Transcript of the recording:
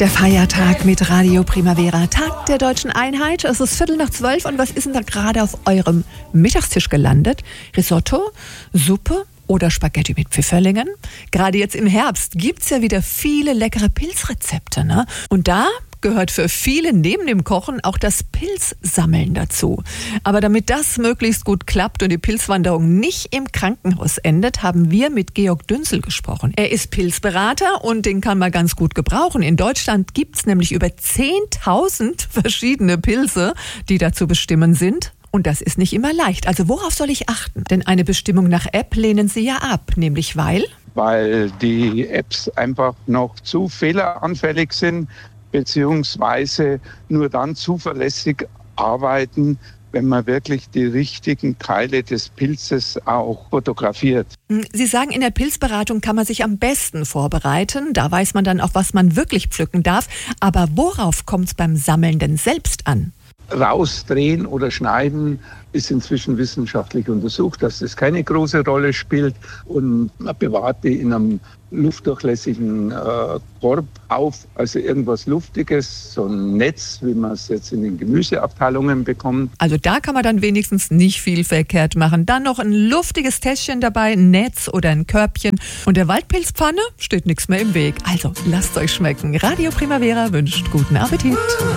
Der Feiertag mit Radio Primavera, Tag der deutschen Einheit. Es ist 11:45 und was ist denn da gerade auf eurem Mittagstisch gelandet? Risotto, Suppe oder Spaghetti mit Pfifferlingen? Gerade jetzt im Herbst gibt's ja wieder viele leckere Pilzrezepte, ne? Und da gehört für viele neben dem Kochen auch das Pilzsammeln dazu. Aber damit das möglichst gut klappt und die Pilzwanderung nicht im Krankenhaus endet, haben wir mit Georg Dünzel gesprochen. Er ist Pilzberater und den kann man ganz gut gebrauchen. In Deutschland gibt's nämlich über 10.000 verschiedene Pilze, die da zu bestimmen sind. Und das ist nicht immer leicht. Also worauf soll ich achten? Denn eine Bestimmung nach App lehnen Sie ja ab, nämlich weil die Apps einfach noch zu fehleranfällig sind, beziehungsweise nur dann zuverlässig arbeiten, wenn man wirklich die richtigen Teile des Pilzes auch fotografiert. Sie sagen, in der Pilzberatung kann man sich am besten vorbereiten. Da weiß man dann auch, was man wirklich pflücken darf. Aber worauf kommt es beim Sammeln denn selbst an? Rausdrehen oder schneiden ist inzwischen wissenschaftlich untersucht, dass das keine große Rolle spielt. Und man bewahrt die in einem luftdurchlässigen Korb auf, also irgendwas Luftiges, so ein Netz, wie man es jetzt in den Gemüseabteilungen bekommt. Also da kann man dann wenigstens nicht viel verkehrt machen. Dann noch ein luftiges Täschchen dabei, ein Netz oder ein Körbchen. Und der Waldpilzpfanne steht nichts mehr im Weg. Also lasst euch schmecken. Radio Primavera wünscht guten Appetit.